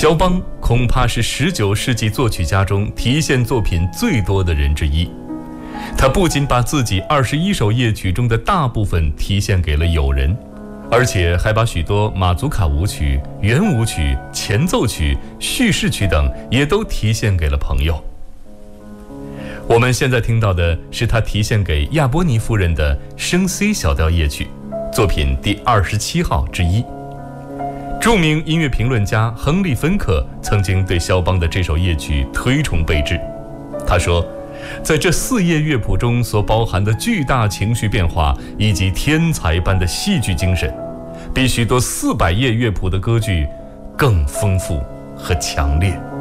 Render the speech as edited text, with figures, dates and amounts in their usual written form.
肖邦恐怕是19世纪作曲家中题献作品最多的人之一。他不仅把自己21首夜曲中的大部分题献给了友人，而且还把许多马祖卡舞曲、圆舞曲、前奏曲、叙事曲等也都题献给了朋友。我们现在听到的是他题献给亚波尼夫人的升 C 小调夜曲，作品第27号之一。著名音乐评论家亨利·芬克曾经对肖邦的这首夜曲推崇备至。他说，在这4页乐谱中所包含的巨大情绪变化以及天才般的戏剧精神，比许多400页乐谱的歌剧更丰富和强烈。